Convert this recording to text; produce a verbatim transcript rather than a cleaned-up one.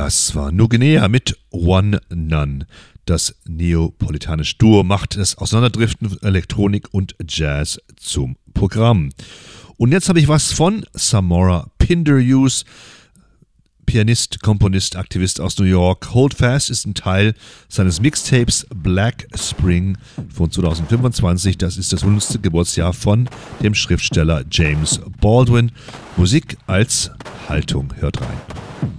Das war Nuguinea mit One None. Das neapolitanische Duo macht das Auseinanderdriften von Elektronik und Jazz zum Programm. Und jetzt habe ich was von Samora Pinderhughes, Pianist, Komponist, Aktivist aus New York. Hold Fast ist ein Teil seines Mixtapes Black Spring von zwanzig fünfundzwanzig. Das ist das hundertste Geburtsjahr von dem Schriftsteller James Baldwin. Musik als Haltung. Hört rein.